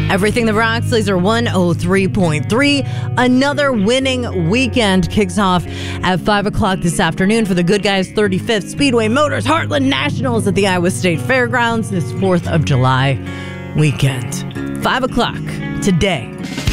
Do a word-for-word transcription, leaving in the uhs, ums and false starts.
Everything that rocks, Laser one oh three point three. Another winning weekend kicks off at five o'clock this afternoon for the Good Guys thirty-fifth Speedway Motors Heartland Nationals at the Iowa State Fairgrounds this fourth of July weekend. five o'clock today.